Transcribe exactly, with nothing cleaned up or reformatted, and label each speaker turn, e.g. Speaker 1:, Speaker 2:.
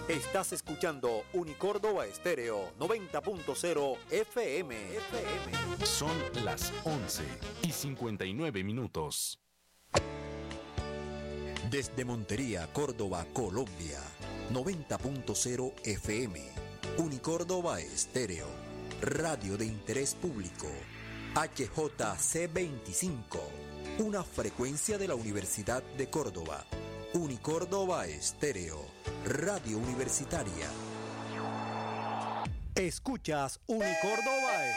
Speaker 1: Estás escuchando Unicórdoba Estéreo noventa punto cero F M. F M.
Speaker 2: Son las once y cincuenta y nueve minutos.
Speaker 1: Desde Montería, Córdoba, Colombia, noventa punto cero F M. Unicórdoba Estéreo, radio de interés público. H J C veinticinco, una frecuencia de la Universidad de Córdoba. Unicórdoba Estéreo, radio universitaria. Escuchas Unicórdoba